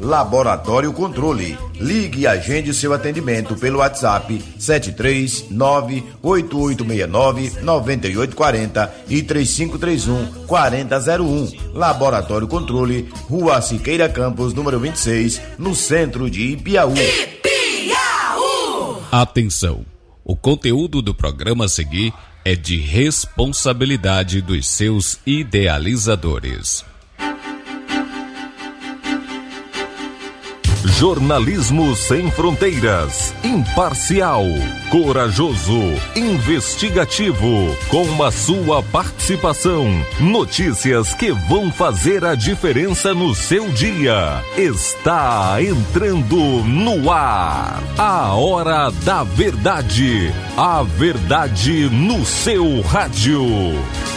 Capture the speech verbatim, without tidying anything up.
Laboratório Controle. Ligue e agende seu atendimento pelo WhatsApp sete três nove oito oito seis nove nove oito quatro zero e três cinco três um quatro zero zero um. Laboratório Controle, Rua Siqueira Campos, número vinte e seis, no centro de Ipiaú. Ipiaú! Atenção! O conteúdo do programa a seguir é de responsabilidade dos seus idealizadores. Jornalismo sem fronteiras, imparcial, corajoso, investigativo, com a sua participação. Notícias que vão fazer a diferença no seu dia. Está entrando no ar. A Hora da Verdade. A verdade no seu rádio.